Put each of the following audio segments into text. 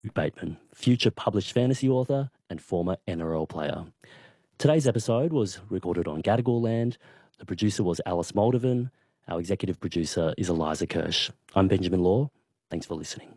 Bateman, future published fantasy author and former NRL player. Today's episode was recorded on Gadigal land. The producer was Alice Moldovan. Our executive producer is Eliza Kirsch. I'm Benjamin Law. Thanks for listening.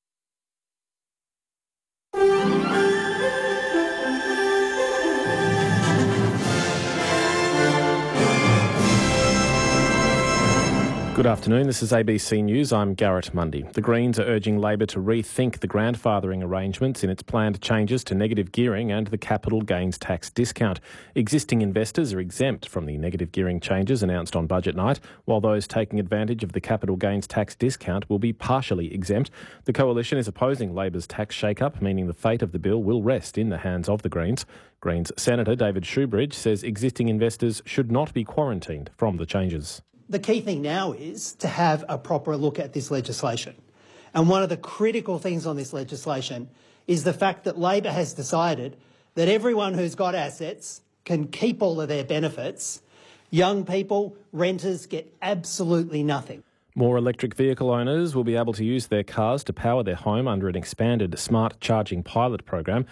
Good afternoon, this is ABC News. I'm Garrett Mundy. The Greens are urging Labor to rethink the grandfathering arrangements in its planned changes to negative gearing and the capital gains tax discount. Existing investors are exempt from the negative gearing changes announced on budget night, while those taking advantage of the capital gains tax discount will be partially exempt. The coalition is opposing Labor's tax shake-up, meaning the fate of the bill will rest in the hands of the Greens. Greens Senator David Shoebridge says existing investors should not be quarantined from the changes. The key thing now is to have a proper look at this legislation. And one of the critical things on this legislation is the fact that Labor has decided that everyone who's got assets can keep all of their benefits. Young people, renters get absolutely nothing. More electric vehicle owners will be able to use their cars to power their home under an expanded smart charging pilot program.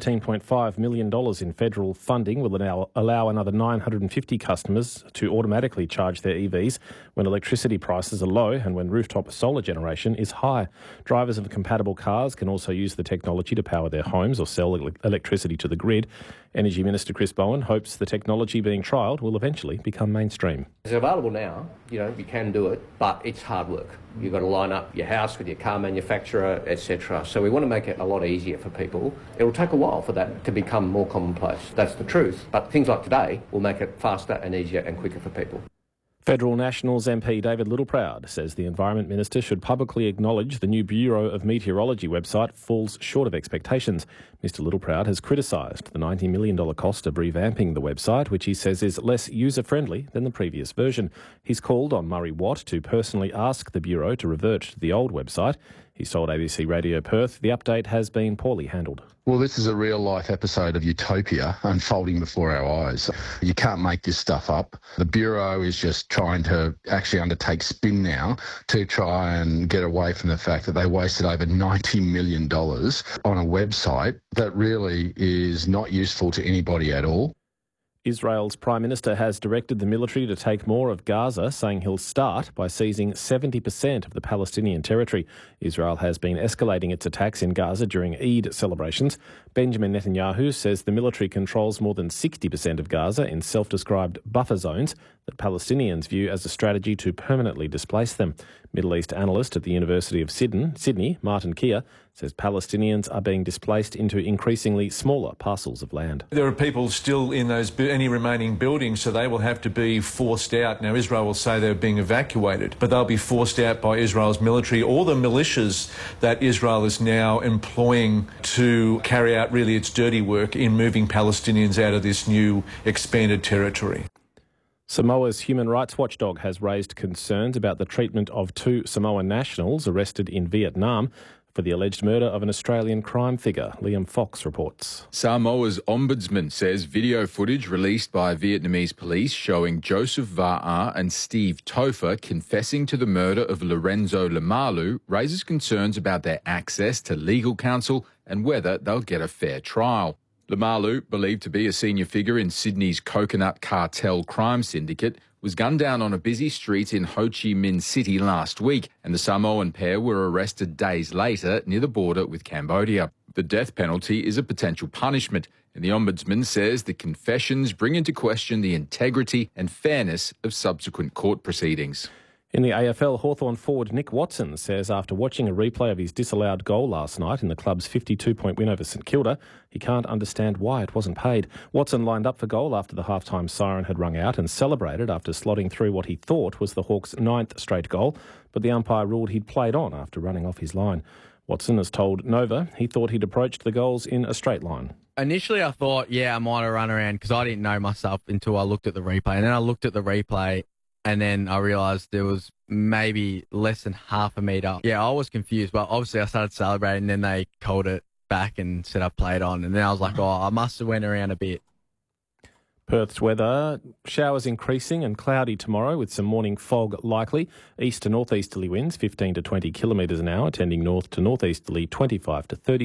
$13.5 million in federal funding will allow another 950 customers to automatically charge their EVs when electricity prices are low and when rooftop solar generation is high. Drivers of compatible cars can also use the technology to power their homes or sell electricity to the grid. Energy Minister Chris Bowen hopes the technology being trialled will eventually become mainstream. It's available now, you can do it, but it's hard work. You've got to line up your house with your car manufacturer, etc. So we want to make it a lot easier for people. It'll take a while for that to become more commonplace. That's the truth. But things like today will make it faster and easier and quicker for people. Federal Nationals MP David Littleproud says the Environment Minister should publicly acknowledge the new Bureau of Meteorology website falls short of expectations. Mr Littleproud has criticised the $90 million cost of revamping the website, which he says is less user-friendly than the previous version. He's called on Murray Watt to personally ask the Bureau to revert to the old website. He's told ABC Radio Perth the update has been poorly handled. Well, this is a real-life episode of utopia unfolding before our eyes. You can't make this stuff up. The Bureau is just trying to actually undertake spin now to try and get away from the fact that they wasted over $90 million on a website that really is not useful to anybody at all. Israel's Prime Minister has directed the military to take more of Gaza, saying he'll start by seizing 70% of the Palestinian territory. Israel has been escalating its attacks in Gaza during Eid celebrations. Benjamin Netanyahu says the military controls more than 60% of Gaza in self-described buffer zones that Palestinians view as a strategy to permanently displace them. Middle East analyst at the University of Sydney, Martin Keir, says Palestinians are being displaced into increasingly smaller parcels of land. There are people still in any remaining buildings, so they will have to be forced out. Now, Israel will say they're being evacuated, but they'll be forced out by Israel's military or the militias that Israel is now employing to carry out really its dirty work in moving Palestinians out of this new expanded territory. Samoa's human rights watchdog has raised concerns about the treatment of two Samoan nationals arrested in Vietnam for the alleged murder of an Australian crime figure. Liam Fox reports. Samoa's ombudsman says video footage released by Vietnamese police showing Joseph Va'a and Steve Topher confessing to the murder of Lorenzo Lamalu raises concerns about their access to legal counsel and whether they'll get a fair trial. Lamalu, believed to be a senior figure in Sydney's Coconut Cartel crime syndicate, was gunned down on a busy street in Ho Chi Minh City last week, and the Samoan pair were arrested days later near the border with Cambodia. The death penalty is a potential punishment, and the Ombudsman says the confessions bring into question the integrity and fairness of subsequent court proceedings. In the AFL, Hawthorn forward Nick Watson says after watching a replay of his disallowed goal last night in the club's 52-point win over St Kilda, he can't understand why it wasn't paid. Watson lined up for goal after the halftime siren had rung out and celebrated after slotting through what he thought was the Hawks' 9th straight goal, but the umpire ruled he'd played on after running off his line. Watson has told Nova he thought he'd approached the goals in a straight line. Initially, I thought, I might have run around because I didn't know myself until I looked at the replay. And then I looked at the replay and then I realised there was maybe less than half a metre. Yeah, I was confused, but obviously I started celebrating and then they called it back and said I played on. And then I was like, I must have went around a bit. Perth's weather, showers increasing and cloudy tomorrow with some morning fog likely. East to northeasterly winds 15 to 20 kilometres an hour, tending north to northeasterly 25 to 30